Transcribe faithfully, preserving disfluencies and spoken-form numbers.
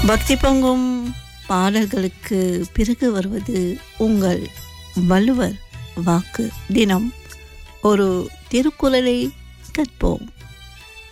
பக்தி பொங்கும் பாடல்களுக்கு பிறகு வருவது உங்கள் வள்ளுவர் வாக்கு. தினம் ஒரு திருக்குறளை கற்போம்.